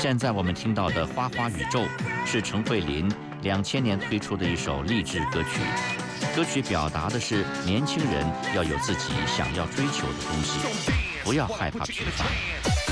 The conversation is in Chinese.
现在我们听到的《花花宇宙》是陈慧琳2000年推出的一首励志歌曲。歌曲表达的是年轻人要有自己想要追求的东西，不要害怕平凡。